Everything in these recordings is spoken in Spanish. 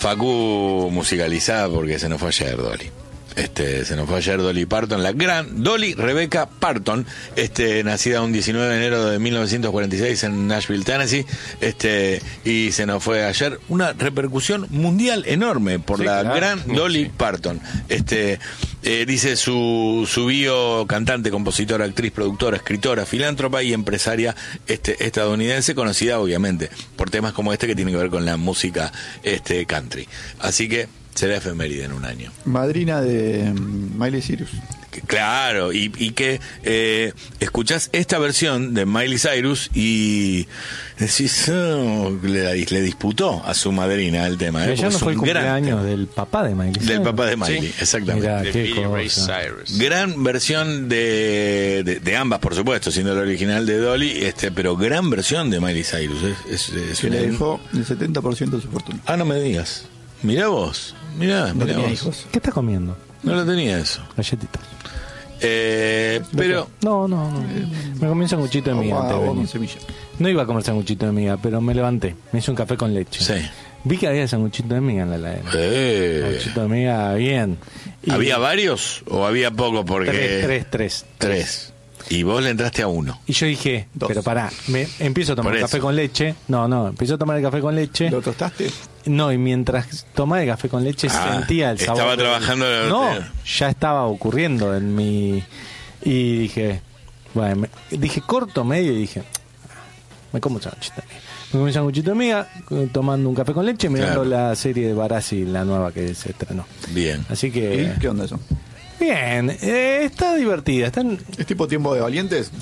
Facu musicalizada porque se nos fue ayer Dolly. Se nos fue ayer Dolly Parton, la gran Dolly Rebecca Parton, nacida un 19 de enero de 1946 en Nashville, Tennessee, y se nos fue ayer. Una repercusión mundial enorme por la gran Dolly Parton. Dice su bio: cantante, compositora, actriz, productora, escritora, filántropa y empresaria estadounidense, conocida obviamente por temas como que tienen que ver con la música country. Así que será efeméride en un año. Madrina de Miley Cyrus. Claro, y que escuchás esta versión de Miley Cyrus y decís, le disputó a su madrina el tema. Pero ya no fue el cumpleaños del papá de Miley Cyrus. Del papá de Miley, ¿sí? Exactamente. Mirá, de Billy Ray Cyrus. Gran versión de ambas, por supuesto, siendo la original de Dolly, pero gran versión de Miley Cyrus. Que le dejó el 70% de su fortuna. Ah, no me digas. Mirá vos. Mirá tenía vos. hijos. ¿Qué estás comiendo? No lo tenía eso. Galletitas. Pero No. Me comí un sanguchito de miga antes de venir. Semilla. No iba a comer sanguchito de miga, pero me levanté. Me hice un café con leche. sí. Vi que había sanguchito de miga en la heladera. Sanguchito de miga, bien. Y ¿Había varios o había poco? Porque tres. Y vos le entraste a uno. Y yo dije, Dos. pero pará, empiezo a tomar Por el café eso. con leche. Empiezo a tomar el café con leche. ¿Lo tostaste? No, y mientras tomaba el café con leche sentía el sabor. Estaba trabajando. No, ya estaba ocurriendo en mi... Y dije, bueno, dije corto, medio, y dije, me como un sanguchito de miga. Me comí un sanguchito de miga, tomando un café con leche, mirando la serie de Barassi, la nueva que se estrenó. Bien. Así que... ¿Y qué onda eso? Bien, está divertida. ¿Es tipo Tiempo de Valientes?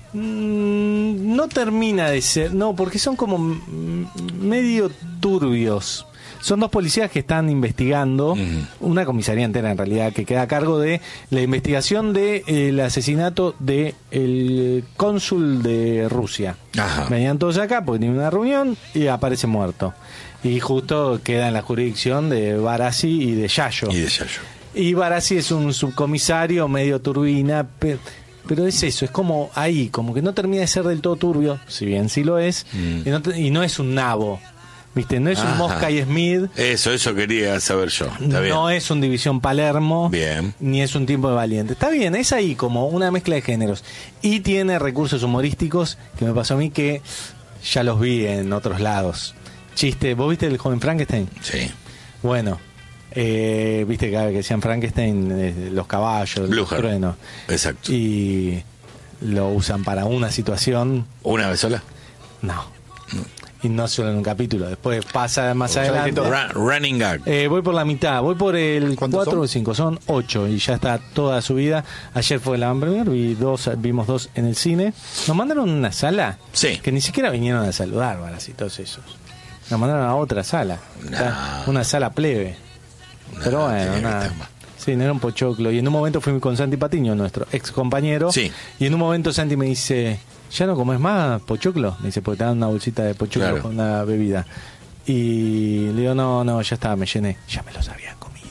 No termina de ser, no, porque son como medio turbios. Son dos policías que están investigando, una comisaría entera en realidad, que queda a cargo de la investigación del asesinato del cónsul de Rusia. Ajá. Venían todos acá porque tienen una reunión y aparece muerto. Y justo queda en la jurisdicción de Barassi y de Yayo. Y Barassi es un subcomisario medio turbina, pero es eso, es como ahí, como que no termina de ser del todo turbio, si bien sí lo es, y no es un nabo, ¿viste? No es un Mosca y Smith. Eso quería saber yo. Está bien. No es un División Palermo. Bien. Ni es un Tiempo de Valiente. Está bien, es ahí como una mezcla de géneros. Y tiene recursos humorísticos que me pasó a mí que ya los vi en otros lados. Chiste, ¿vos viste el joven Frankenstein? Sí. Bueno, viste que decían Frankenstein, los caballos, los truenos. Exacto. Y lo usan para una situación. ¿Una vez sola? No. Y no solo en un capítulo. Después pasa más adelante. Running gag. Voy por la mitad. Voy por el 4 son? o 5. Son 8 y ya está toda subida. Ayer fue la premier, vimos 2 en el cine. Nos mandaron una sala. Sí. Que ni siquiera vinieron a saludar, y todos esos. Nos mandaron a otra sala. Una sala plebe. Pero bueno, nada. Sí, no era un pochoclo. Y en un momento fui con Santi Patiño, nuestro ex compañero. Sí. Y en un momento Santi me dice, ¿ya no comes más pochoclo? Me dice, porque te dan una bolsita de pochoclo con una bebida. Y le digo, no, ya estaba, me llené. Ya me los había comido.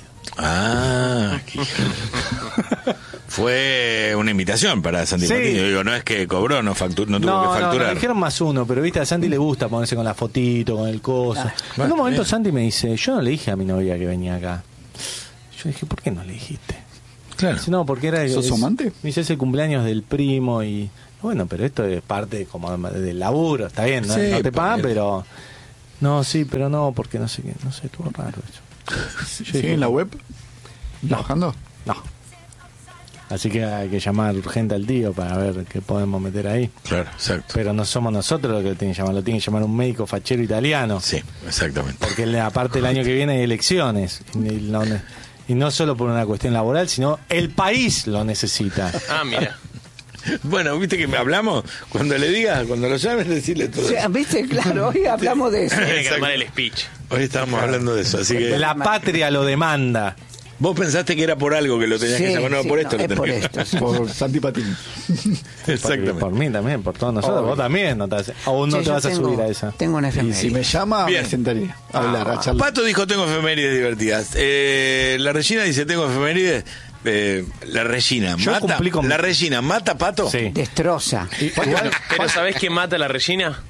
Fue una invitación para Santi Patiño. Digo, no es que cobró, no tuvo que facturar. No, dijeron más uno, pero viste, a Santi le gusta ponerse con la fotito, con el coso. En un momento Santi me dice, yo no le dije a mi novia que venía acá. Yo dije, ¿por qué no le dijiste? Claro. Dice, no, porque era... ¿Sos amante? Me dice, es el cumpleaños del primo y... Bueno, pero esto es parte como del laburo, está bien, no, Sí, no te pagan, bien. pero... No, sí, pero no, porque no sé qué, no sé, estuvo raro eso. ¿Sigue en la web? ¿Trabajando? No. Así que hay que llamar urgente al tío para ver qué podemos meter ahí. Claro, exacto. Pero no somos nosotros los que lo tienen que llamar, lo tiene que llamar un médico fachero italiano. Sí, exactamente. Porque aparte el año que viene hay elecciones. Y no solo por una cuestión laboral, sino el país lo necesita. Mira. Bueno, viste que hablamos, cuando le digas, cuando lo llames, decirle todo. O sea, viste, claro, hoy hablamos de eso. Tiene que armar el speech. Hoy estábamos hablando de eso, así que... La patria lo demanda. Vos pensaste que era por algo que lo tenías que llamar, no, por esto lo es tenías por que esto. Sí. Por Santi Patiño. Exactamente. Por mí también, por todos nosotros. Obvio. Vos también, no te vas Che, a yo subir a esa. Tengo una Y efeméride. si me llama, Bien. me sentaría a hablar, a charlar. Pato dijo, tengo efemérides divertidas. La Regina dice, tengo efemérides. La Regina Yo mata. cumplí con- La Regina mata, Pato. Sí. Destroza. Pero ¿sabés qué mata a la Regina?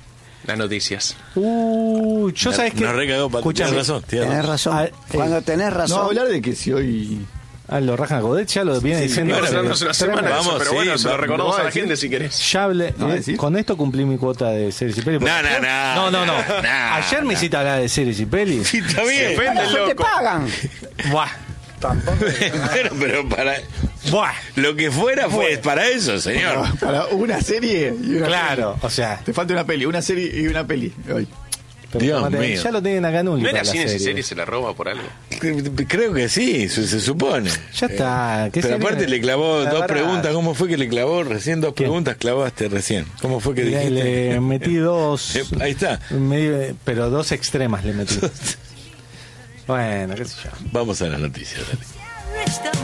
Las noticias. Yo sabes que... Nos recagó, Escuchame. Tenés razón. Cuando tenés razón. No, hablar de que si hoy... Lo rajan a Godet, ya lo viene diciendo. No hace una semana Vamos, eso, pero sí, bueno, se lo vamos, recordamos a la vamos a gente si querés. Ya hablé, ¿No decís? con esto cumplí mi cuota de series y pelis. No. Ayer me hiciste hablar de series y pelis. Sí, está bien. Depende, Eso te loco. pagan. Buah. Bueno, pero para Buah. lo que fuera fue para eso, señor. Para una serie y una Claro, peli. o sea. Te falta una peli, una serie y una peli hoy. Pero Dios tomate, mío. ya lo tienen acá en un ¿No para era la cines y serie. series se la roba por algo? Creo que sí, se supone. Ya está. ¿Qué Pero serie? aparte le clavó La dos verdad. preguntas. ¿Cómo fue que le clavó recién? Dos ¿Quién? preguntas clavaste recién. ¿Cómo fue que dijiste? Le metí dos. Ahí está. Pero dos extremas le metí. Bueno, qué sé yo. Vamos a las noticias, dale.